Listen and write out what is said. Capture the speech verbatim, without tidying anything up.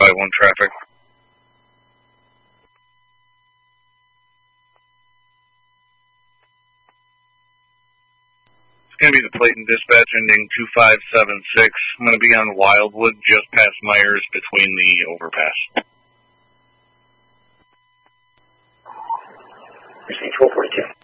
five one traffic. It's going to be the Clayton dispatch ending two five seven six. I'm going to be on Wildwood, just past Myers, between the overpass. Receive twelve forty-two.